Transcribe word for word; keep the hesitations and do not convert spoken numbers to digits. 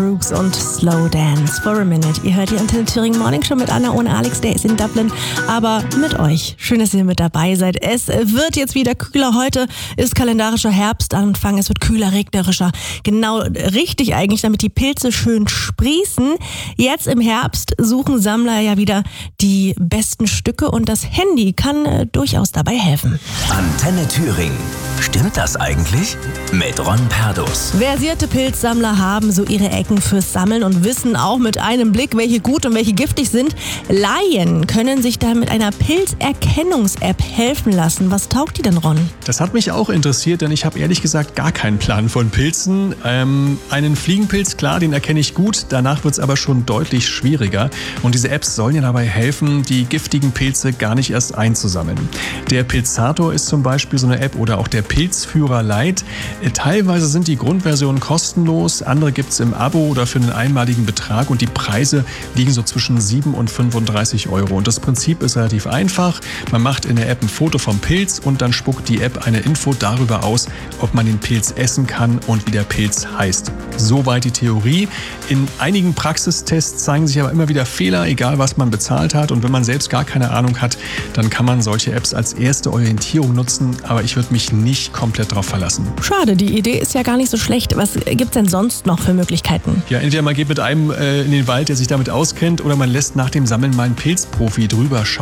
Brooks und Slow Dance for a Minute. Ihr hört die Antenne Thüringen Morning Show mit Anna ohne Alex, der ist in Dublin, aber mit euch. Schön, dass ihr mit dabei seid. Es wird jetzt wieder kühler. Heute ist kalendarischer Herbstanfang. Es wird kühler, regnerischer. Genau richtig eigentlich, damit die Pilze schön sprießen. Jetzt im Herbst suchen Sammler ja wieder die besten Stücke und das Handy kann äh, durchaus dabei helfen. Antenne Thüringen. Stimmt das eigentlich? Mit Ron Perdus. Versierte Pilzsammler haben so ihre Ecken fürs Sammeln und wissen auch mit einem Blick, welche gut und welche giftig sind. Laien können sich da mit einer Pilzerkennungs-App helfen lassen. Was taugt die denn, Ron? Das hat mich auch interessiert, denn ich habe ehrlich gesagt gar keinen Plan von Pilzen. Ähm, einen Fliegenpilz, klar, den erkenne ich gut. Danach wird es aber schon deutlich schwieriger. Und diese Apps sollen ja dabei helfen, die giftigen Pilze gar nicht erst einzusammeln. Der Pilzator ist zum Beispiel so eine App oder auch der Pilzführer Lite. Teilweise sind die Grundversionen kostenlos, andere gibt es im Abo oder für einen einmaligen Betrag und die Preise liegen so zwischen sieben und fünfunddreißig Euro. Und das Prinzip ist relativ einfach. Man macht in der App ein Foto vom Pilz und dann spuckt die App eine Info darüber aus, ob man den Pilz essen kann und wie der Pilz heißt. Soweit die Theorie. In einigen Praxistests zeigen sich aber immer wieder Fehler, egal was man bezahlt hat. Und wenn man selbst gar keine Ahnung hat, dann kann man solche Apps als erste Orientierung nutzen. Aber ich würde mich nicht komplett drauf verlassen. Schade, die Idee ist ja gar nicht so schlecht. Was gibt's denn sonst noch für Möglichkeiten? Ja, entweder man geht mit einem äh, in den Wald, der sich damit auskennt, oder man lässt nach dem Sammeln mal einen Pilzprofi drüber schauen.